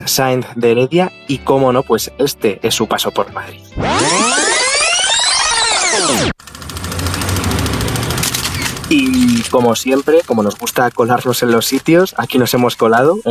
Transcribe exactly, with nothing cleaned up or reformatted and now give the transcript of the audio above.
Sáenz de Heredia y, cómo no, pues este es su paso por Madrid. Y como siempre, como nos gusta colarnos en los sitios, aquí nos hemos colado.